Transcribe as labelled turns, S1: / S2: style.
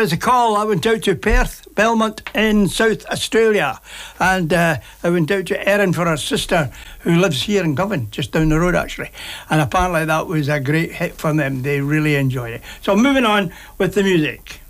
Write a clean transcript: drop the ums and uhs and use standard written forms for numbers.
S1: was a call. I went out to Perth, Belmont in South Australia, and I went out to Erin for her sister who lives here in Govan, just down the road actually, and apparently that was a great hit for them. They really enjoyed it. So moving on with the music.